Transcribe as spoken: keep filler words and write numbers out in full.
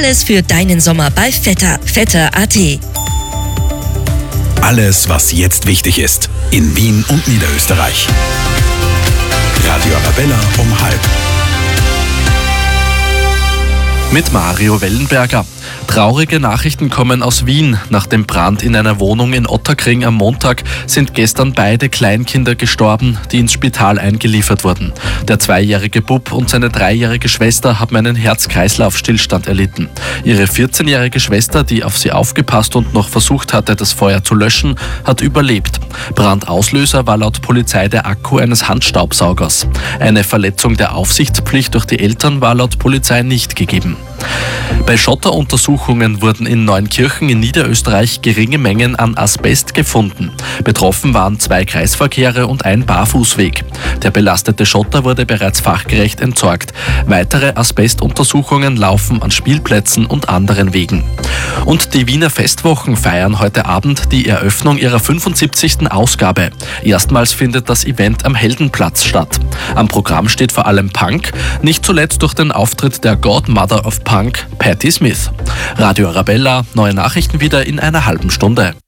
Alles für deinen Sommer bei Vetter. Vetter punkt at. Alles, was jetzt wichtig ist. In Wien und Niederösterreich. Radio Arabella um halb. Mit Mario Wellenberger. Traurige Nachrichten kommen aus Wien. Nach dem Brand in einer Wohnung in Ottakring am Montag sind gestern beide Kleinkinder gestorben, die ins Spital eingeliefert wurden. Der zweijährige Bub und seine dreijährige Schwester haben einen Herz-Kreislauf-Stillstand erlitten. Ihre vierzehnjährige Schwester, die auf sie aufgepasst und noch versucht hatte, das Feuer zu löschen, hat überlebt. Brandauslöser war laut Polizei der Akku eines Handstaubsaugers. Eine Verletzung der Aufsichtspflicht durch die Eltern war laut Polizei nicht gegeben. Bei Schotteruntersuchungen wurden in Neunkirchen in Niederösterreich geringe Mengen an Asbest gefunden. Betroffen waren zwei Kreisverkehre und ein Barfußweg. Der belastete Schotter wurde bereits fachgerecht entsorgt. Weitere Asbestuntersuchungen laufen an Spielplätzen und anderen Wegen. Und die Wiener Festwochen feiern heute Abend die Eröffnung ihrer fünfundsiebzigsten Ausgabe. Erstmals findet das Event am Heldenplatz statt. Am Programm steht vor allem Punk, nicht zuletzt durch den Auftritt der Godmother of Punk, Patti Smith. Radio Arabella, neue Nachrichten wieder in einer halben Stunde.